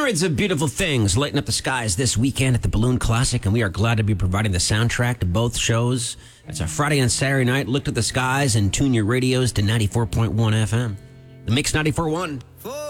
Hundreds of beautiful things lighten up the skies this weekend at the Balloon Classic, and we are glad to be providing the soundtrack to both shows. It's a Friday and Saturday night. Look at the skies and tune your radios to 94.1 FM. The Mix 94.1.